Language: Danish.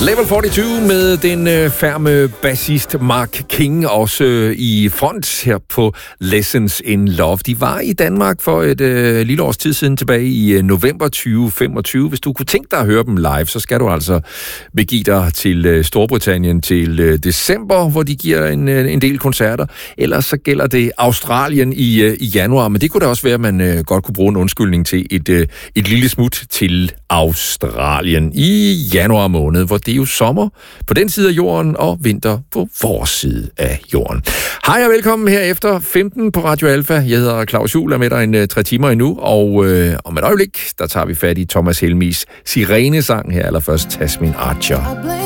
Level 42 med den færme bassist Mark King, også i front her på Lessons in Love. De var i Danmark for et lille års tid siden, tilbage i november 2025. Hvis du kunne tænke dig at høre dem live, så skal du altså begive dig til Storbritannien til december, hvor de giver en del koncerter. Ellers så gælder det Australien i januar, men det kunne da også være, at man godt kunne bruge en undskyldning til et lille smut til Australien i januar måned, hvor det er jo sommer på den side af jorden og vinter på vores side af jorden. Hej og velkommen her efter 15 på Radio Alfa. Jeg hedder Claus Juhl, er med dig en 3 timer endnu, og om et øjeblik, der tager vi fat i Thomas Helmis Sirenesang her allerførst, Tasmin Archer.